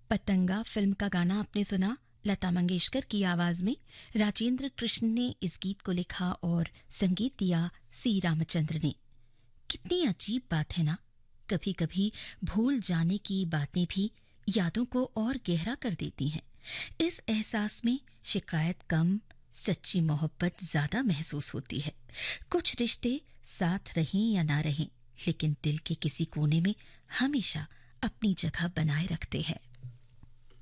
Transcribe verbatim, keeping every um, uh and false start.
पतंगा फिल्म का गाना आपने सुना लता मंगेशकर की आवाज में। राजेंद्र कृष्ण ने इस गीत को लिखा और संगीत दिया सी रामचंद्र ने। कितनी अजीब बात है ना, कभी कभी भूल जाने की बातें भी यादों को और गहरा कर देती हैं। इस एहसास में शिकायत कम, सच्ची मोहब्बत ज्यादा महसूस होती है। कुछ रिश्ते साथ रहें या ना रहें, लेकिन दिल के किसी कोने में हमेशा अपनी जगह बनाए रखते हैं।